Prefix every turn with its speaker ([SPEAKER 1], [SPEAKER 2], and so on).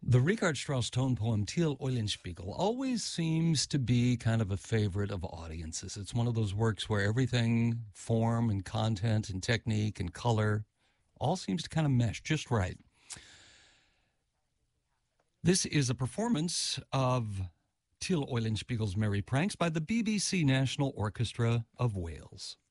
[SPEAKER 1] The Richard Strauss tone poem Till Eulenspiegel always seems to be kind of a favorite of audiences. It's one of those works where everything, form and content and technique and color, all seems to kind of mesh just right. This is a performance of Till Eulenspiegel's Merry Pranks by the BBC National Orchestra of Wales.